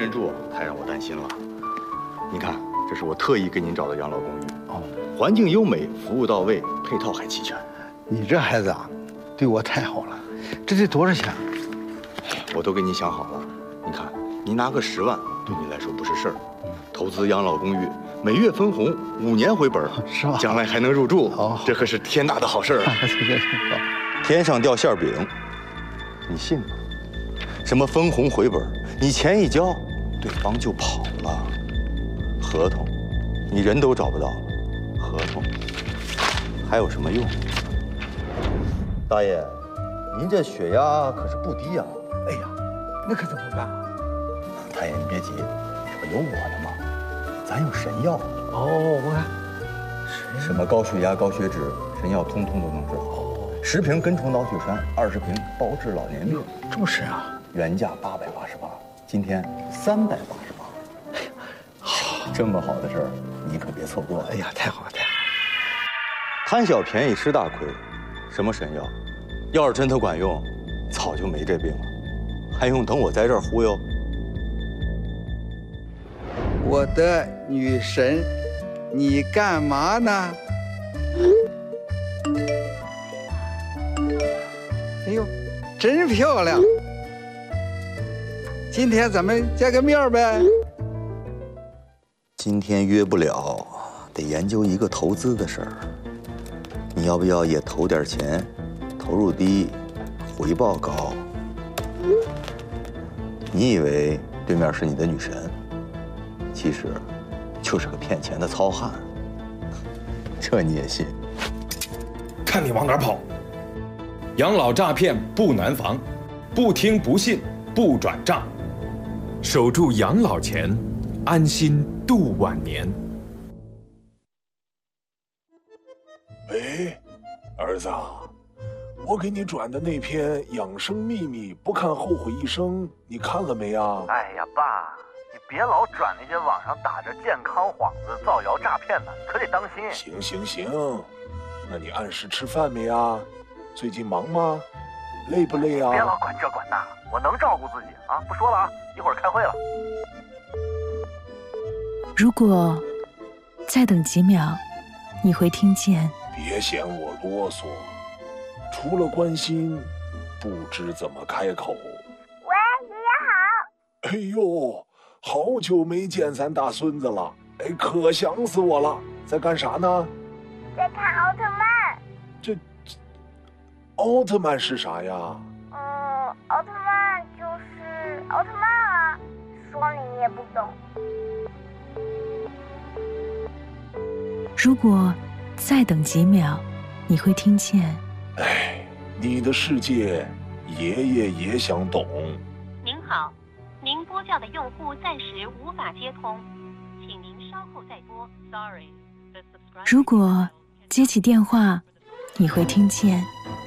间住太让我担心了。你看，这是我特意给您找的养老公寓，环境优美，服务到位，配套还齐全。 你这孩子啊，对我太好了。这得多少钱？ 我都给你想好了。你看，你拿个10万，对你来说不是事儿。投资养老公寓，每月分红，5年回本， 是吧？ 将来还能入住，这可是天大的好事儿啊！天上掉馅饼，你信吗？什么分红回本，你钱一交，对方就跑了。合同，你人都找不到了，合同还有什么用？大爷，您这血压可是不低呀！ 哎呀，那可怎么办啊？ 大爷，你别急，这不有我呢吗？咱有神药。 我看什么高血压、高血脂，神药通通都能治好。10瓶根虫脑血栓，20瓶包治老年病。 这么神啊！ 原价888，今天388。哎呀，这么好的事儿，你可别错过。 哎呀，太好了，太好了！ 贪小便宜吃大亏，什么神药？要是真它管用，早就没这病了，还用等我在这儿忽悠？ 我的女神，你干嘛呢？哎呦，真漂亮！今天咱们见个面呗？ 今天约不了，得研究一个投资的事儿。你要不要也投点钱？投入低，回报高。你以为对面是你的女神，其实就是个骗钱的糙汉。这你也信？ 看你往哪儿跑！养老诈骗不难防，不听不信不转账，守住养老钱，安心度晚年。 哎，儿子，我给你转的那篇《养生秘密》，不看后悔一生，你看了没啊？ 哎呀，爸，你别老转那些网上打着健康幌子造谣诈骗的，可得当心。 行，那你按时吃饭没啊？最近忙吗？累不累啊？ 别老管这管那，我能照顾自己啊！不说了啊，一会儿开会了。 如果再等几秒，你会听见。 别嫌我啰嗦，除了关心，不知怎么开口。 喂，爷爷好。 哎呦，好久没见咱大孙子了，哎，可想死我了。在干啥呢？ 在看奥特曼。 奥特曼是啥呀？ 奥特曼就是奥特曼啊，说了你也不懂。 如果再等几秒，你会听见。 哎，你的世界，爷爷也想懂。 您好，您拨叫的用户暂时无法接通，请您稍后再拨。Sorry。 如果接起电话，你会听见。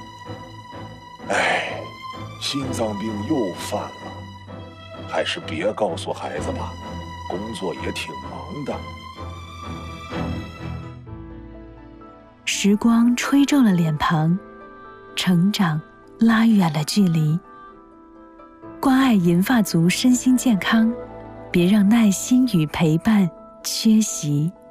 哎，心脏病又犯了，还是别告诉孩子吧，工作也挺忙的。 时光吹皱了脸庞，成长拉远了距离。关爱银发族身心健康，别让耐心与陪伴缺席。